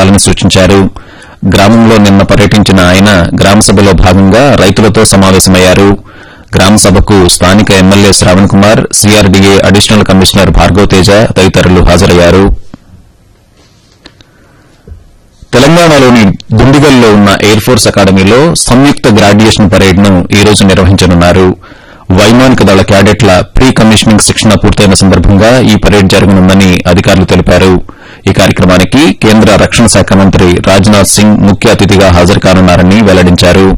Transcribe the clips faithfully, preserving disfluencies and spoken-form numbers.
చేయాలని సూచించారు. గ్రామంలో నిన్న పర్యటించిన ఆయన గ్రామసభలో భాగంగా రైతులతో సమావేశమయ్యారు. గ్రామసభకు స్థానిక MLA Shravan Kumar, CRDA additional commissioner Bhargav Teja తదితరులు హాజరయ్యారు. తెలంగాణలోని దుండిగల్లో ఉన్న ఎయిర్ ఫోర్స్ అకాడమీలో సంయుక్త గ్రాడ్యుయేషన్ పరేడ్ను ఈ రోజు నిర్వహించనున్నారు. వైమానిక దళ క్యాడెట్ల ప్రీ కమిషనింగ్ శిక్షణ పూర్తయిన సందర్భంగా ఈ పరేడ్ జరగనుందని అధికారులు తెలిపారు. ఈ కార్యక్రమానికి కేంద్ర రక్షణ శాఖ మంత్రి రాజ్నాథ్ సింగ్ ముఖ్య అతిథిగా హాజరు కానున్నారని వెల్లడించారు.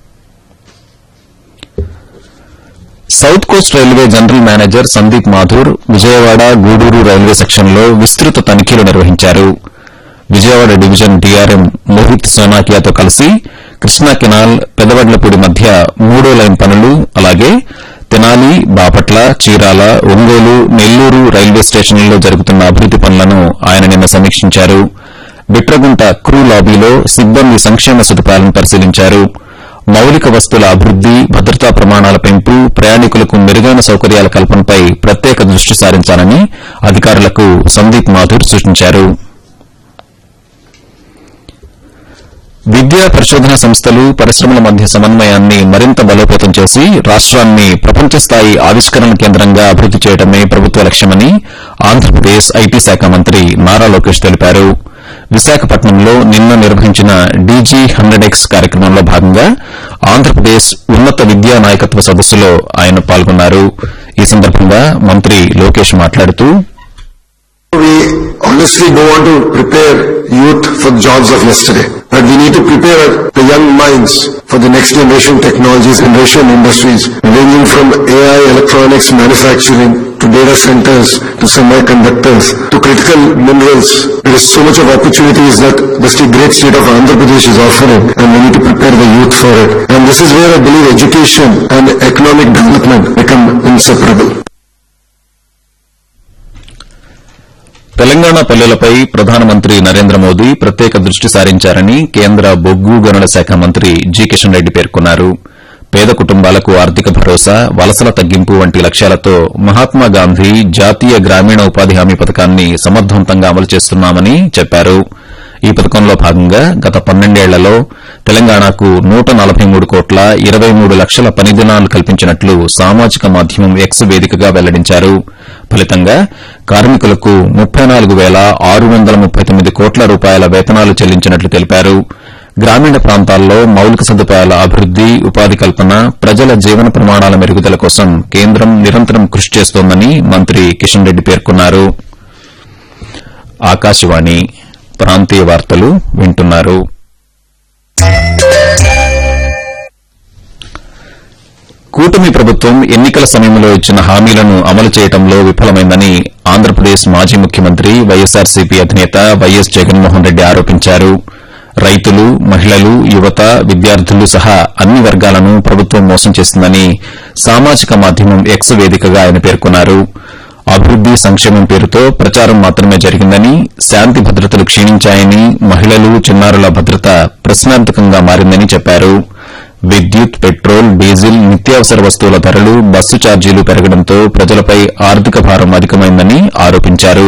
South Coast railway general manager Sandeep Mathur Vijayawada Gudur railway సెక్షన్లో విస్తృత తనిఖీలు నిర్వహించారు. విజయవాడ డివిజన్ డీఆర్ఎం మోహిత్ సోనాకియాతో కలిసి కృష్ణా కెనాల్ పెదవడ్లపూడి మధ్య మూడో లైన్ పనులు, అలాగే తెనాలి, బాపట్ల, చీరాల, ఒంగోలు, నెల్లూరు రైల్వే స్టేషన్లలో జరుగుతున్న అభివృద్ది పనులను ఆయన నిన్న సమీక్షించారు. బిట్రగుంట క్రూ లాబీలో సిబ్బంది సంక్షేమ సదుపాయాలను పరిశీలించారు. మౌలిక వస్తువుల అభివృద్ది, భద్రతా ప్రమాణాల పెంపు, ప్రయాణికులకు మెరుగైన సౌకర్యాల కల్పనపై ప్రత్యేక దృష్టి సారించాలని అధికారులకు సందీప్ మాథూర్ సూచించారు. విద్యా పరిశోధనా సంస్థలు, పరిశ్రమల మధ్య సమన్వయాన్ని మరింత బలోపేతం చేసి రాష్ట్రాన్ని ప్రపంచ స్థాయి ఆవిష్కరణ కేంద్రంగా అభివృద్ది చేయడమే ప్రభుత్వ లక్ష్యమని ఆంధ్రప్రదేశ్ ఐటీ శాఖ మంత్రి నారా లోకేష్ తెలిపారు. విశాఖపట్నంలో నిన్న నిర్వహించిన డీజీ హండ్రెడ్ ఎక్స్ కార్యక్రమంలో భాగంగా ఆంధ్రప్రదేశ్ ఉన్నత విద్యా నాయకత్వ సదస్సులో ఆయన పాల్గొన్నారు. ఈ సందర్భంగా మంత్రి లోకేష్ మాట్లాడుతూ, We honestly don't want to prepare youth for the jobs of yesterday, but we need to prepare the young minds for the next generation technologies, generation industries, ranging from A I, electronics, manufacturing, to data centers, to semiconductors, to critical minerals. There is so much of opportunities that the state, great state of Andhra Pradesh is offering, and we need to prepare the youth for it. And this is where I believe education and economic development become inseparable. Telangana పల్లెలపై ప్రధానమంత్రి నరేంద్ర మోదీ ప్రత్యేక దృష్టి సారించారని కేంద్ర బొగ్గు గనుల శాఖ మంత్రి G Kishan Reddy పేర్కొన్నారు. పేద కుటుంబాలకు ఆర్థిక భరోసా, వలసల తగ్గింపు వంటి లక్ష్యాలతో మహాత్మాగాంధీ జాతీయ గ్రామీణ ఉపాధి హామీ పథకాన్ని సమర్థవంతంగా అమలు చేస్తున్నామని చెప్పారు. ఈ పథకంలో భాగంగా గత పన్నెండేళ్లలో తెలంగాణకు నూట నలభై మూడు కోట్ల ఇరవై మూడు లక్షల పని దినాలు కల్పించినట్లు సామాజిక మాధ్యమం ఎక్స్ వేదికగా వెల్లడించారు. ఫలితంగా కార్మికులకు ముప్పై నాలుగు పేల ఆరు వందల ముప్పై తొమ్మిది కోట్ల రూపాయల వేతనాలు చెల్లించినట్లు తెలిపారు. గ్రామీణ ప్రాంతాల్లో మౌలిక సదుపాయాల అభివృద్ది, ఉపాధి కల్పన, ప్రజల జీవన ప్రమాణాల మెరుగుదల కోసం కేంద్రం నిరంతరం కృషి చేస్తోందని మంత్రి కిషన్ రెడ్డి పేర్కొన్నారు. ఆకాశవాణి ప్రాంతీయ వార్తలు వింటున్నారు. కూటమి ప్రభుత్వం ఎన్నికల సమయంలో ఇచ్చిన హామీలను అమలు చేయడంలో విఫలమైందని ఆంధ్రప్రదేశ్ మాజీ ముఖ్యమంత్రి వైఎస్సార్సీపీ అధినేత వైఎస్ జగన్మోహన్ రెడ్డి ఆరోపించారు. రైతులు, మహిళలు, యువత, విద్యార్థులు సహా అన్ని వర్గాలను ప్రభుత్వం మోసం చేసిందని సామాజిక మాధ్యమం ఎక్స్ వేదికగా ఆయన పేర్కొన్నారు. అభివృద్ది, సంక్షేమం పేరుతో ప్రచారం మాత్రమే జరిగిందని, శాంతి భద్రతలు క్షీణించాయని, మహిళలు, చిన్నారుల భద్రత ప్రశ్నార్థకంగా మారిందని చెప్పారు. విద్యుత్, పెట్రోల్, డీజిల్, నిత్యావసర వస్తువుల ధరలు, బస్సు ఛార్జీలు పెరగడంతో ప్రజలపై ఆర్థిక భారం అధికమైందని ఆరోపించారు.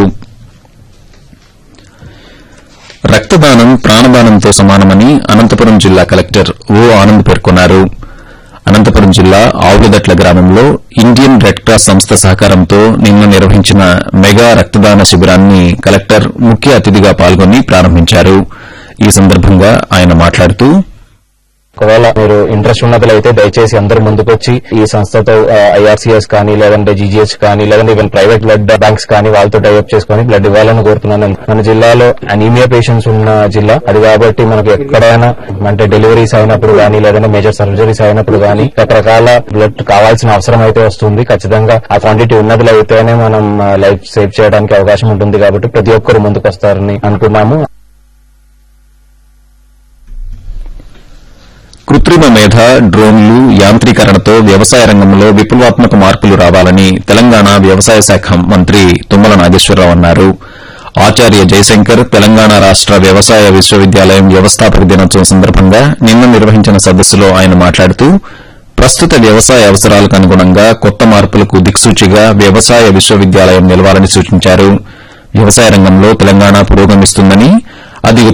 రక్తదానం ప్రాణదానంతో సమానమని అనంతపురం జిల్లా కలెక్టర్ ఓ ఆనంద్ పేర్కొన్నారు. అనంతపురం జిల్లా ఆవులదట్ల గ్రామంలో ఇండియన్ రెడ్ క్రాస్ సంస్థ సహకారంతో నిన్న నిర్వహించిన మెగా రక్తదాన శిబిరాన్ని కలెక్టర్ ముఖ్య అతిథిగా పాల్గొని ప్రారంభించారు. ఈ సందర్భంగా ఆయన మాట్లాడుతూ, ఒకవేళ మీరు ఇంట్రెస్ట్ ఉన్నట్లయితే దయచేసి అందరూ ముందుకొచ్చి ఈ సంస్థతో ఐఆర్సీఎస్ కానీ, లేదంటే జీజీహెచ్ కానీ, లేదంటే ఈవెన్ ప్రైవేట్ బ్లడ్ బ్యాంక్స్ కానీ వాళ్ళతో టైఅప్ చేసుకుని బ్లడ్ ఇవ్వాలని కోరుతున్నాను. మన జిల్లాలో అనీమియా పేషెంట్స్ ఉన్న జిల్లా అది కాబట్టి మనకు ఎక్కడైనా అంటే డెలివరీస్ అయినప్పుడు కానీ, లేదంటే మేజర్ సర్జరీస్ అయినప్పుడు కానీ రకరకాల బ్లడ్ కావాల్సిన అవసరం అయితే వస్తుంది. ఖచ్చితంగా ఆ క్వాంటిటీ ఉన్నట్లయితేనే మనం లైఫ్ సేవ్ చేయడానికి అవకాశం ఉంటుంది. కాబట్టి ప్రతి ఒక్కరు ముందుకు వస్తారని అనుకున్నాము. కృత్రిమ మేధ, డ్రోన్లు, యాంత్రీకరణతో వ్యవసాయ రంగంలో విప్లవాత్మక మార్పులు రావాలని తెలంగాణ వ్యవసాయ శాఖ మంత్రి తుమ్మల నాగేశ్వరరావు అన్నారు. ఆచార్య జయశంకర్ తెలంగాణ రాష్ట వ్యవసాయ విశ్వవిద్యాలయం వ్యవస్థాపక దినోత్సవం సందర్భంగా నిన్న నిర్వహించిన సదస్సులో ఆయన మాట్లాడుతూ, ప్రస్తుత వ్యవసాయ అవసరాలకు అనుగుణంగా కొత్త మార్పులకు దిక్సూచిగా వ్యవసాయ విశ్వవిద్యాలయం నిలవాలని సూచించారు. వ్యవసాయ రంగంలో తెలంగాణ పురోగమిస్తుందని, అది